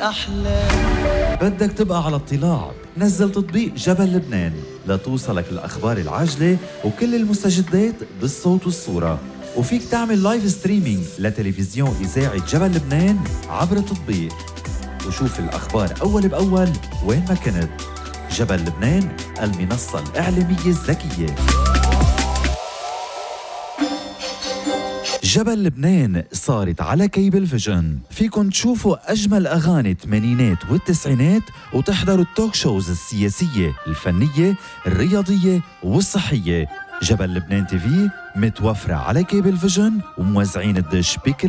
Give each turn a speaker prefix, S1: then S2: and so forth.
S1: الأحلام.
S2: بدك تبقى على اطلاع، نزل تطبيق جبل لبنان لتوصلك الأخبار العاجلة وكل المستجدات بالصوت والصورة. وفيك تعمل لايف ستريمينج لتلفزيون إذاعة جبل لبنان عبر التطبيق وشوف الأخبار أول بأول وين ما كنت. جبل لبنان، المنصة الإعلامية الذكية. جبل لبنان صارت على كيبل فيجن، فيكن تشوفوا أجمل أغاني الثمانينات والتسعينات وتحضروا التوك شوز السياسية، الفنية، الرياضية والصحية. جبل لبنان تي في متوفرة على كيبل فيجن وموزعين الدش بكل